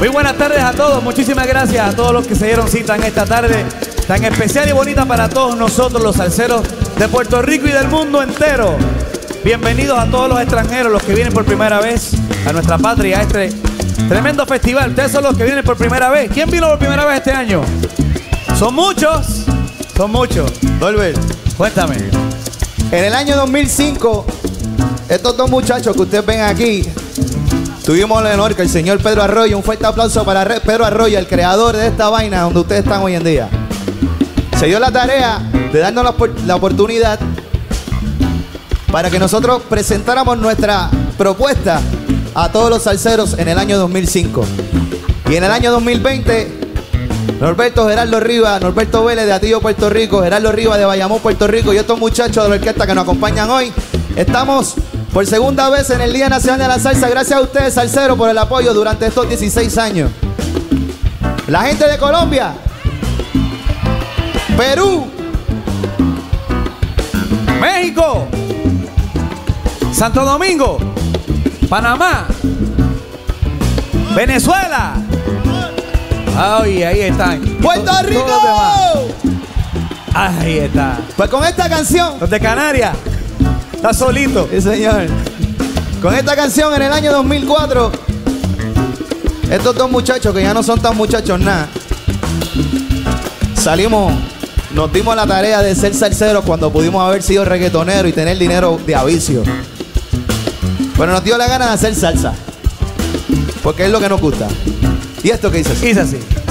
Muy buenas tardes a todos, muchísimas gracias a todos los que se dieron cita en esta tarde tan especial y bonita para todos nosotros, los salseros de Puerto Rico y del mundo entero. Bienvenidos a todos los extranjeros, los que vienen por primera vez a nuestra patria, a este tremendo festival. Ustedes son los que vienen por primera vez. ¿Quién vino por primera vez este año? Son muchos, son muchos. Dolber, cuéntame. En el año 2005, estos dos muchachos que ustedes ven aquí, tuvimos el honor que el señor Pedro Arroyo, un fuerte aplauso para Pedro Arroyo, el creador de esta vaina donde ustedes están hoy en día, se dio la tarea de darnos la oportunidad para que nosotros presentáramos nuestra propuesta a todos los salseros en el año 2005. Y en el año 2020, Norberto Gerardo Rivas, Norberto Vélez de Atillo, Puerto Rico, Gerardo Rivas de Bayamón, Puerto Rico, y estos muchachos de la orquesta que nos acompañan hoy, estamos por segunda vez en el Día Nacional de la Salsa. Gracias a ustedes, salseros, por el apoyo durante estos 16 años. La gente de Colombia, Perú, México, Santo Domingo, Panamá, Venezuela. Ay, ahí están. ¡Puerto Rico! Todos los demás. Ahí está. Pues con esta canción, Los de Canarias. Está solito. sí, señor. Con esta canción en el año 2004, estos dos muchachos que ya no son tan muchachos nada, salimos, nos dimos la tarea de ser salseros cuando pudimos haber sido reggaetoneros y tener dinero de avicio. Pero nos dio la gana de hacer salsa, porque es lo que nos gusta. ¿Y esto qué dices? Dice así.